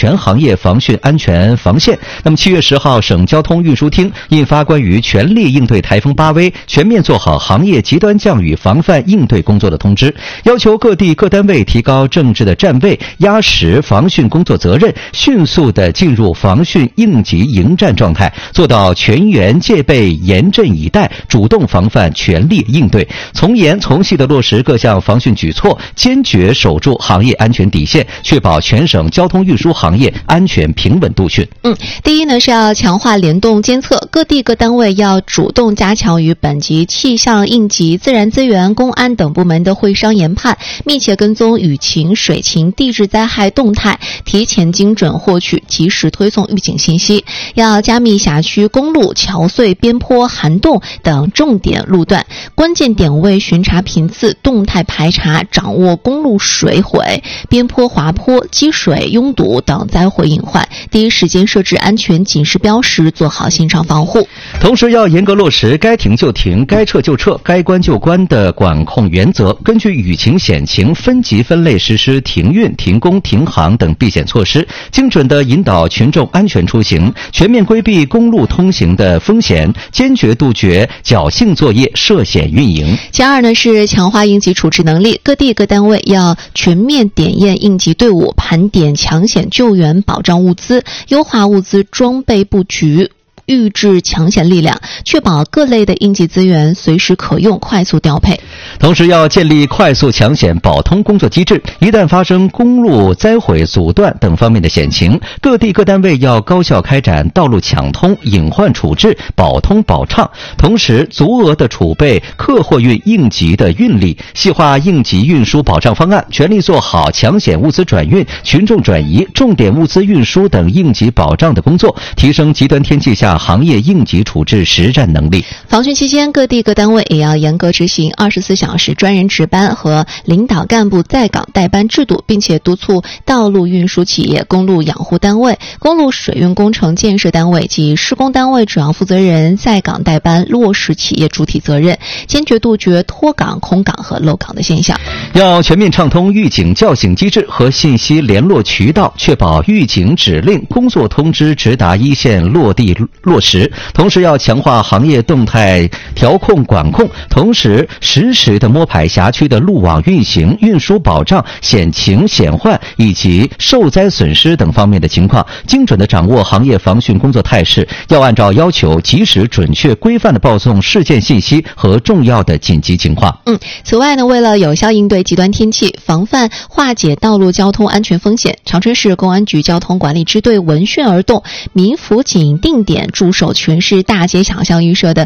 全行业防汛安全防线。那么7月10号，省交通运输厅印发关于全力应对台风8威、全面做好行业极端降雨防范应对工作的通知，要求各地各单位提高政治的站位，压实防汛工作责任，迅速地进入防汛应急迎战状态，做到全员戒备、严阵以待，主动防范，全力应对，从严从细地落实各项防汛举措，坚决守住行业安全底线，确保全省交通运输行业安全平稳度汛。 第一呢是要强化联动监测，各地各单位要主动加强与本级气象、应急、自然资源、公安等部门的会商研判，密切跟踪雨情、水情、地质灾害动态，提前精准获取、及时推送预警信息。要加密辖区公路、桥隧、边坡、涵洞等重点路段，关键点位巡查频次，动态排查，掌握公路水毁、边坡滑坡、积水拥堵等灾祸隐患，第一时间设置安全警示标识，做好现场防护。 同时要严格落实该停就停、该撤就撤、该关就关的管控原则，根据雨情险情分级分类实施停运、停工、停航等避险措施，精准地引导群众安全出行，全面规避公路通行的风险，坚决杜绝侥幸作业、涉险运营。 其二呢是强化应急处置能力，各地各单位要全面点验应急队伍，盘点抢险救援保障物资，优化物资装备布局，预置抢险力量，确保各类的应急资源随时可用，快速调配。 同时要建立快速抢险保通工作机制，一旦发生公路灾毁、阻断等方面的险情，各地各单位要高效开展道路抢通、隐患处置、保通保畅，同时足额的储备客货运应急的运力，细化应急运输保障方案，全力做好抢险物资转运、群众转移、重点物资运输等应急保障的工作，提升极端天气下行业应急处置实战能力。 防汛期间，各地各单位也要严格执行24小时专人值班和领导干部在岗代班制度，并且督促道路运输企业、公路养护单位、公路水运工程建设单位及施工单位主要负责人在岗代班，落实企业主体责任，坚决杜绝脱岗、空岗和漏岗的现象。 要全面畅通预警叫醒机制和信息联络渠道，确保预警指令、工作通知直达一线落地落实。同时要强化行业动态调控管控，同时实时的摸排辖区的路网运行、运输保障、险情险患以及受灾损失等方面的情况，精准地掌握行业防汛工作态势，要按照要求及时、准确、规范地报送事件信息和重要的紧急情况。 此外呢，为了有效应对极端天气，防范化解道路交通安全风险，长春市公安局交通管理支队闻讯而动，民辅警定点驻守全市大街小巷预设的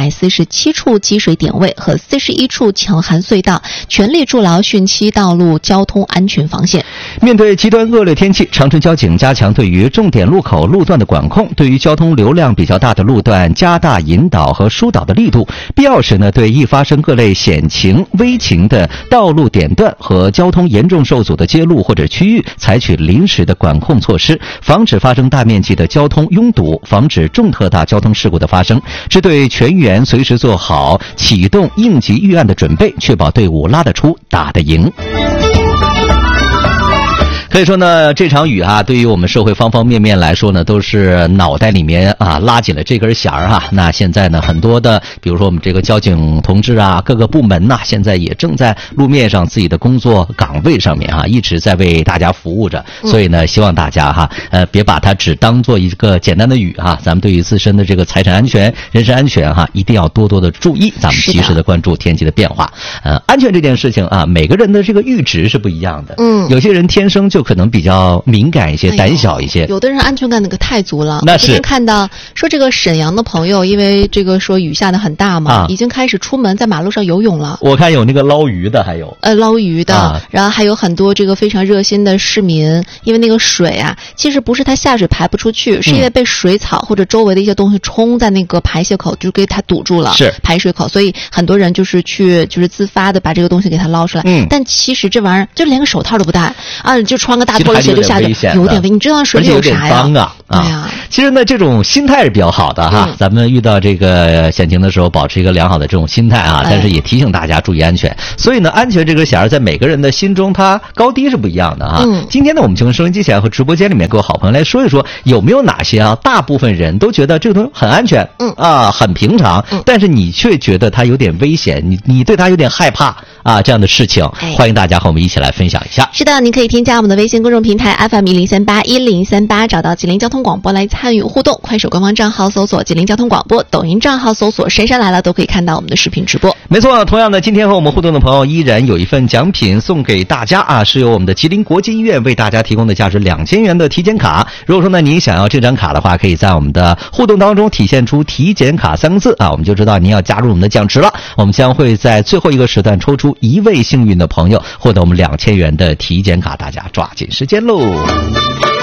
147处积水点位和41处强寒隧道，全力筑牢汛期道路交通安全防线。 面对极端恶劣天气，长春交警加强对于重点路口路段的管控，对于交通流量比较大的路段加大引导和疏导的力度，必要时呢，对易发生各类险情、危情的道路点段和交通严重受阻的街路或者区域采取临时的管控措施，防止发生大面积的交通拥堵，防止重特大交通事故的发生。支队全员随时做好启动应急预案的准备，确保队伍拉得出、打得赢。可以说呢，这场雨对于我们社会方方面面来说呢，都是脑袋里面拉紧了这根弦那现在呢，很多的，比如说我们这个交警同志各个部门现在也正在路面上自己的工作岗位上面一直在为大家服务着。所以呢，希望大家别把它只当做一个简单的雨咱们对于自身的这个财产安全、人身安全一定要多多的注意，咱们及时的关注天气的变化。安全这件事情每个人的这个阈值是不一样的。有些人天生就可能比较敏感一些、胆小一些， 有的人安全感太足了。 那是。 今天看到说这个沈阳的朋友，因为这个说雨下得很大嘛，已经开始出门在马路上游泳了。 我看有那个捞鱼的，还有捞鱼的，然后还有很多这个非常热心的市民，因为那个水其实不是它下水排不出去，是因为被水草或者周围的一些东西冲在那个排泄口，就给它堵住了， 是排水口，所以很多人就是自发的把这个东西给它捞出来。但其实这玩意儿就连个手套都不戴就穿个大拖鞋就下去，有点危。你知道水里有啥呀？ 啊。其实呢，这种心态是比较好的哈。咱们遇到这个险情的时候，保持一个良好的这种心态啊，但是也提醒大家注意安全。所以呢，安全这根弦在每个人的心中，它高低是不一样的哈。今天呢，我们就从收音机前和直播间里面各位好朋友来说一说，有没有哪些大部分人都觉得这个东西很安全，很平常，但是你却觉得它有点危险，你对它有点害怕啊，这样的事情，欢迎大家和我们一起来分享一下。 是的，你可以添加我们的微信公众平台 FM10381038，找到吉林交通广播来参与互动。快手官方账号搜索吉林交通广播，抖音账号搜索姗姗来了，都可以看到我们的视频直播。 没错，同样的，今天和我们互动的朋友依然有一份奖品送给大家啊，是由我们的吉林国际医院为大家提供的价值2000元的体检卡。如果说呢您想要这张卡的话，可以在我们的互动当中体现出体检卡3个字啊，我们就知道您要加入我们的奖池了。我们将会在最后一个时段抽出1位幸运的朋友，获得我们2000元的体检卡，大家抓紧时间喽。